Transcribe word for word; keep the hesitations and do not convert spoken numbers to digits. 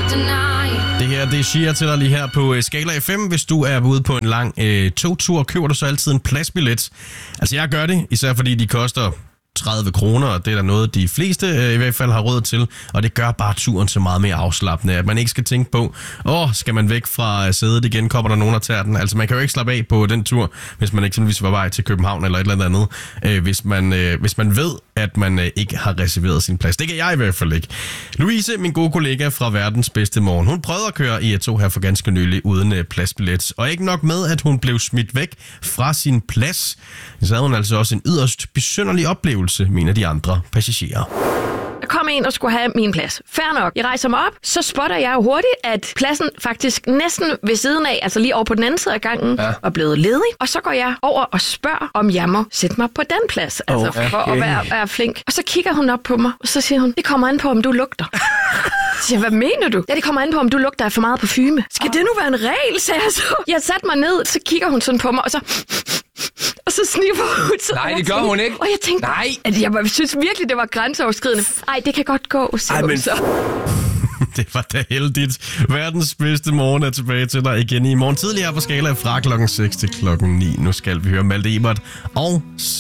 Det her, det er Shia til dig lige her på Skala F M. Hvis du er ude på en lang øh, togtur, køber du så altid en pladsbillet. Altså jeg gør det, især fordi de koster tredive kroner, og det er der noget, de fleste øh, i hvert fald har råd til, og det gør bare turen så meget mere afslappende, at man ikke skal tænke på, åh, skal man væk fra sædet igen, kommer der nogen, der tager den. Altså man kan jo ikke slappe af på den tur, hvis man eksempelvis var vej til København eller et eller andet, øh, hvis, man, øh, hvis man ved, at man øh, ikke har reserveret sin plads. Det kan jeg i hvert fald ikke. Louise, min gode kollega fra Verdens Bedste Morgen, hun prøvede at køre i et tog her for ganske nylig uden øh, pladsbillet, og ikke nok med, at hun blev smidt væk fra sin plads, så havde hun altså også en yderst besynderlig oplevelse, mener de andre passagerer. Der kom en og skulle have min plads. Fair nok. Jeg rejser mig op, så spotter jeg jo hurtigt, at pladsen faktisk næsten ved siden af, altså lige over på den anden side af gangen, ja. var blevet ledig. Og så går jeg over og spørger, om jeg må sætte mig på den plads, altså okay. for at være, være flink. Og så kigger hun op på mig, og så siger hun, det kommer an på, om du lugter. Så siger, hvad mener du? Ja, det kommer an på, om du lugter af for meget parfume. Skal det nu være en regel, sagde jeg så. Jeg satte mig ned, så kigger hun sådan på mig, og så... Og så sniffer hun. Så Nej, det gør hun ikke. Og jeg tænkte, Nej. at jeg synes virkelig, det var grænseoverskridende. Ej, det kan godt gå, siger hun så. Det var da heldigt. Verdens bedste morgen er tilbage til dig igen i morgen tidligere på Skala fra klokken seks til klokken ni. Nu skal vi høre Malte Ebert og